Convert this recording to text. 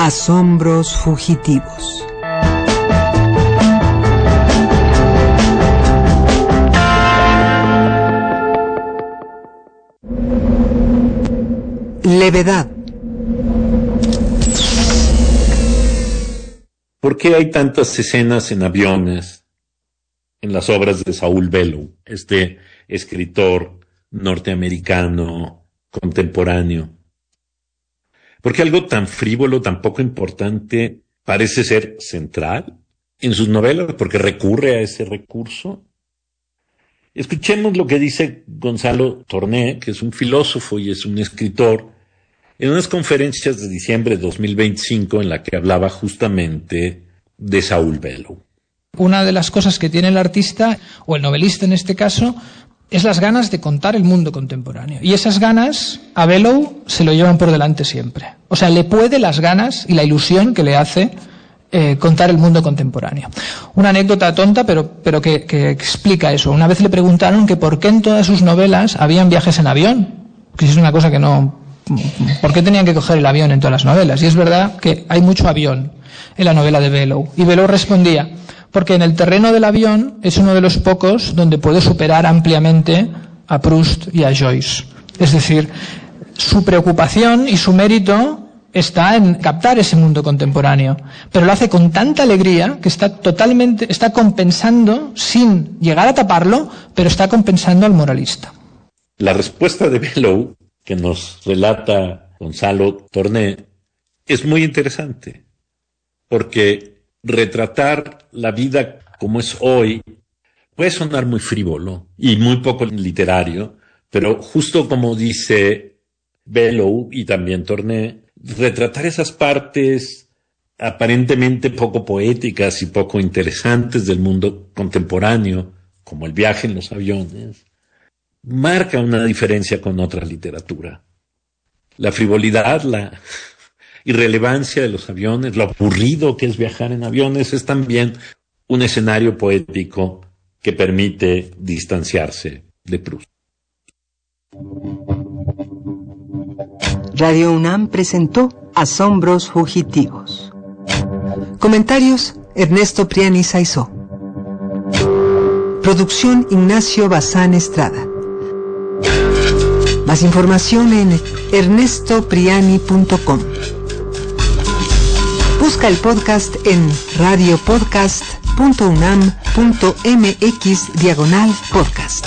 Asombros fugitivos. Levedad. ¿Por qué hay tantas escenas en aviones en las obras de Saul Bellow, este escritor norteamericano contemporáneo? ¿Por qué algo tan frívolo, tan poco importante, parece ser central en sus novelas? ¿Porque recurre a ese recurso? Escuchemos lo que dice Gonzalo Torné, que es un filósofo y es un escritor, en unas conferencias de diciembre de 2025 en la que hablaba justamente de Saul Bellow. Una de las cosas que tiene el artista, o el novelista en este caso, es las ganas de contar el mundo contemporáneo. Y esas ganas a Bellow se lo llevan por delante siempre. O sea, le puede las ganas y la ilusión que le hace contar el mundo contemporáneo. Una anécdota tonta, pero que explica eso. Una vez le preguntaron que por qué en todas sus novelas habían viajes en avión. Que es una cosa que no... ¿Por qué tenían que coger el avión en todas las novelas? Y es verdad que hay mucho avión en la novela de Bellow. Y Bellow respondía, porque en el terreno del avión es uno de los pocos donde puede superar ampliamente a Proust y a Joyce. Es decir, su preocupación y su mérito está en captar ese mundo contemporáneo, pero lo hace con tanta alegría que está compensando, sin llegar a taparlo, pero está compensando al moralista. La respuesta de Bellow, que nos relata Gonzalo Torné, es muy interesante, porque retratar la vida como es hoy puede sonar muy frívolo y muy poco literario, pero justo como dice Bellow y también Torné, retratar esas partes aparentemente poco poéticas y poco interesantes del mundo contemporáneo, como el viaje en los aviones, marca una diferencia con otra literatura. La frivolidad, la irrelevancia de los aviones, lo aburrido que es viajar en aviones, es también un escenario poético que permite distanciarse de Proust. Radio UNAM presentó Asombros fugitivos. Comentarios: Ernesto Priani Saizó. Producción: Ignacio Bazán Estrada. Más información en ernestopriani.com. Busca el podcast en radiopodcast.unam.mx/podcast.